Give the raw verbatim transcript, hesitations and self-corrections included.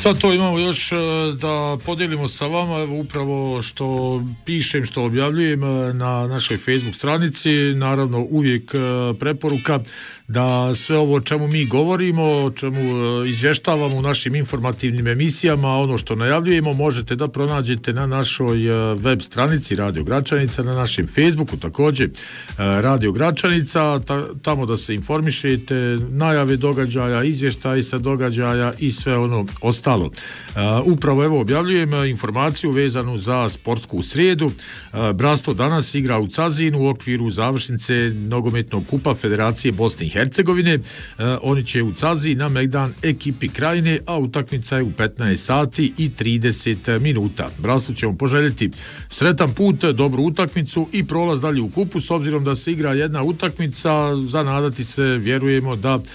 Šta to imamo još da podijelimo sa vama, evo upravo što pišem, što objavljujem na našoj Facebook stranici, naravno uvijek preporuka da sve ovo o čemu mi govorimo, o čemu izvještavamo u našim informativnim emisijama, ono što najavljujemo možete da pronađete na našoj web stranici Radio Gračanica, na našem Facebooku također Radio Gračanica, tamo da se informišete, najave događaja, izvještaji sa događaja i sve ono ostalo. Upravo evo objavljujem informaciju vezanu za sportsku srijedu. Bratstvo danas igra u Cazinu u okviru završnice nogometnog kupa Federacije Bosne i Hercegovine. Oni će u Cazin na megdan ekipi Krajine, a utakmica je u petnaest sati i trideset minuta. Bratstvu ćemo poželjeti sretan put, dobru utakmicu i prolaz dalje u kupu, s obzirom da se igra jedna utakmica, zanadati se, vjerujemo da